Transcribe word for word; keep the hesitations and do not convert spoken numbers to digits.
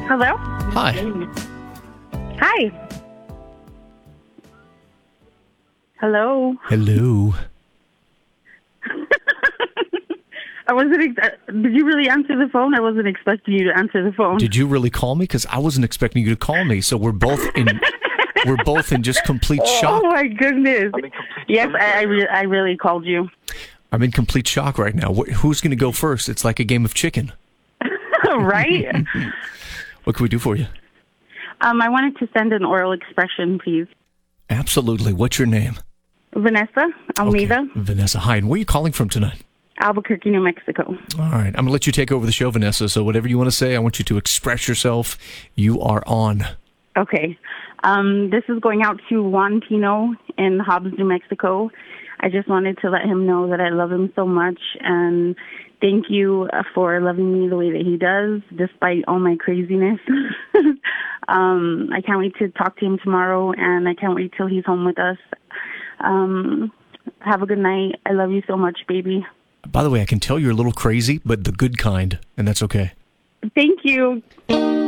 Hello? Hi. Hi. Hello? Hello. I wasn't. Ex- did you really answer the phone? I wasn't expecting you to answer the phone. Did you really call me? Because I wasn't expecting you to call me. So we're both in. we're both in just complete shock. Oh my goodness! Yes, I I, re- I really called you. I'm in complete shock right now. Wh- Who's going to go first? It's like a game of chicken. Right? What can we do for you? Um, I wanted to send an oral expression, please. Absolutely. What's your name? Vanessa Almeida, Okay. Vanessa. Hi. And where are you calling from tonight? Albuquerque, New Mexico. All right. I'm going to let you take over the show, Vanessa. So whatever you want to say, I want you to express yourself. You are on. Okay. Um, this is going out to Juan Pino in Hobbs, New Mexico. I just wanted to let him know that I love him so much, and thank you for loving me the way that he does, despite all my craziness. um, I can't wait to talk to him tomorrow, and I can't wait till he's home with us. Um, have a good night. I love you so much, baby. By the way, I can tell you're a little crazy, but the good kind, and that's okay. Thank you.